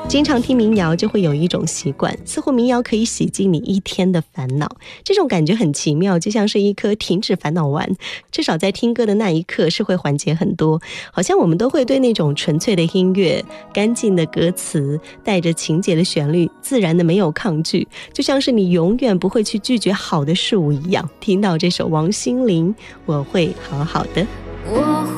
经常听民谣就会有一种习惯，似乎民谣可以洗净你一天的烦恼，这种感觉很奇妙，就像是一颗停止烦恼丸，至少在听歌的那一刻是会缓解很多。好像我们都会对那种纯粹的音乐、干净的歌词、带着情节的旋律自然的没有抗拒，就像是你永远不会去拒绝好的事物一样。听到这首王心凌，我会好好的。 我